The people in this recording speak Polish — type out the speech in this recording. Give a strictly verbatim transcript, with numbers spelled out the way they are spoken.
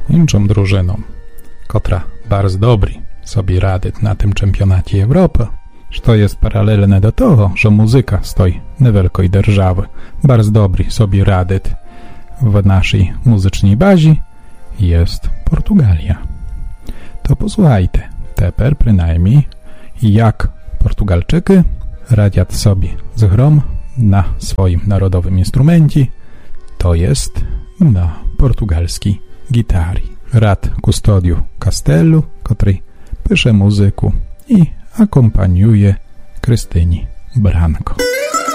inczą drużyną, która bardzo dobry sobie rady na tym czempionacie Europy, to jest paralelne do tego, że muzyka z tej niewielkiej держawy bardzo dobry sobie rady w naszej muzycznej bazie jest Portugalia. To posłuchajcie, teper przynajmniej jak Portugalczyki radzią sobie z grom na swoim narodowym instrumencie, to jest na portugalskiej gitarii. Rad Custódio Castello, który pisze muzyku i akompaniuje Krystyni Branco.